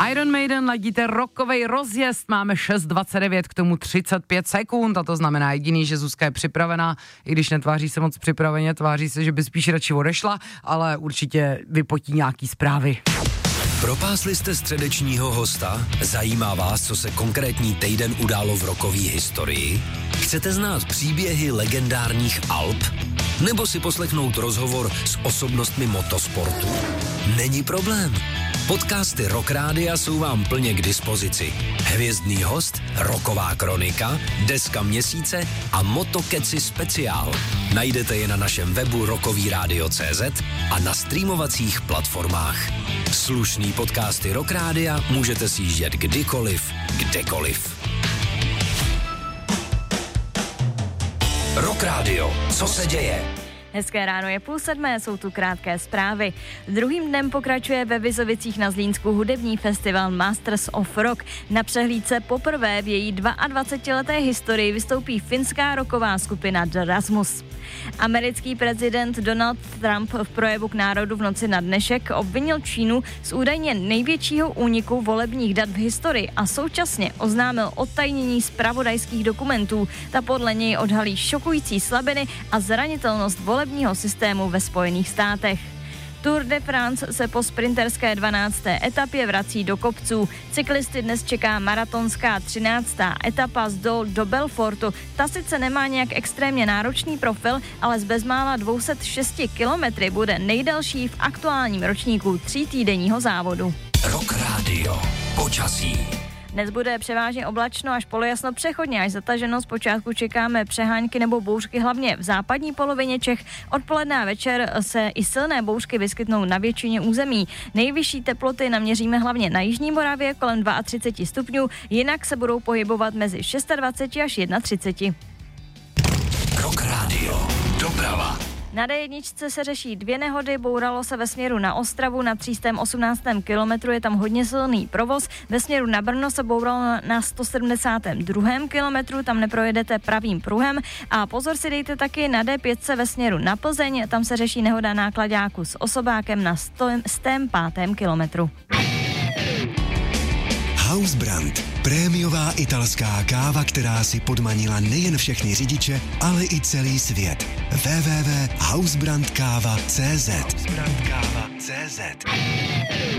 Iron Maiden, ladíte rockovej rozjezd, máme 6:29, k tomu 35 sekund a to znamená jediný, že Zuzka je připravená, i když netváří se moc připraveně, tváří se, že by spíš radši odešla, ale určitě vypotí nějaký zprávy. Propásli jste středečního hosta? Zajímá vás, co se konkrétní týden událo v rockové historii? Chcete znát příběhy legendárních Alp? Nebo si poslechnout rozhovor s osobnostmi motosportu? Není problém. Podcasty Rock Rádia jsou vám plně k dispozici. Hvězdný host, rocková kronika, deska měsíce a motokeci speciál. Najdete je na našem webu rockovyradio.cz a na streamovacích platformách. Slušný podcasty Rock Rádia můžete si jíždět kdykoliv, kdekoliv. Rock Radio, co se děje? Hezké ráno, je 6:30, jsou tu krátké zprávy. Druhým dnem pokračuje ve Vizovicích na Zlínsku hudební festival Masters of Rock. Na přehlídce poprvé v její 22leté historii vystoupí finská rocková skupina The Rasmus. Americký prezident Donald Trump v projevu k národu v noci na dnešek obvinil Čínu z údajně největšího úniku volebních dat v historii a současně oznámil odtajnění zpravodajských dokumentů. Ta podle něj odhalí šokující slabiny a zranitelnost volebního systému ve Spojených státech. Tour de France se po sprinterské 12. etapě vrací do kopců. Cyklisty dnes čeká maratonská 13. etapa z Dol do Belfortu. Ta sice nemá nějak extrémně náročný profil, ale z bezmála 206 kilometry bude nejdelší v aktuálním ročníku 3týdenního závodu. Rock Radio. Počasí. Dnes bude převážně oblačno až polojasno, přechodně až zataženo. Zpočátku čekáme přehánky nebo bouřky hlavně v západní polovině Čech. Odpoledne a večer se i silné bouřky vyskytnou na většině území. Nejvyšší teploty naměříme hlavně na jižní Moravě kolem 32 stupňů, jinak se budou pohybovat mezi 26 až 31. Rock Radio. Doprava. Na D1 se řeší 2 nehody, bouralo se ve směru na Ostravu na 318. kilometru, je tam hodně silný provoz, ve směru na Brno se bouralo na 172. kilometru, tam neprojedete pravým pruhem a pozor si dejte taky na D5 ve směru na Plzeň, tam se řeší nehoda nákladáku s osobákem na 105. kilometru. Hausbrand. Prémiová italská káva, která si podmanila nejen všechny řidiče, ale i celý svět. www.hausbrandkava.cz